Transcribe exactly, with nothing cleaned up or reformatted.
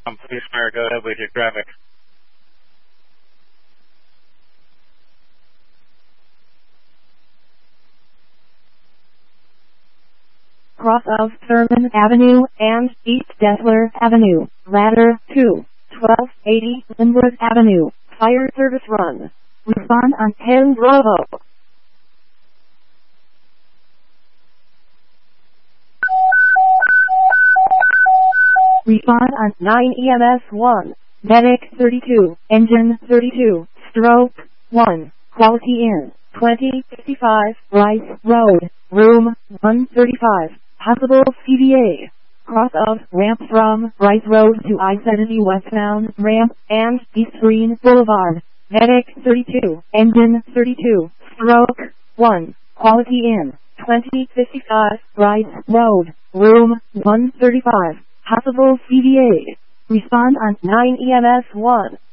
Um, please, fire, go ahead with your traffic. Cross of Thurman Avenue and East Dessler Avenue, ladder two, twelve eighty Linwood Avenue, fire service run. Respond on ten Bravo. Respond on nine E M S one, medic thirty-two, engine thirty-two, stroke one, quality in, twenty fifty-five, Rice Road, room one thirty-five, possible C V A. Cross of ramp from Rice Road to I seventy westbound ramp and East Green Boulevard, medic thirty-two, engine thirty-two, stroke one, quality in, twenty fifty-five, Rice Road, room one thirty-five. Possible C V A. Respond on nine E M S one.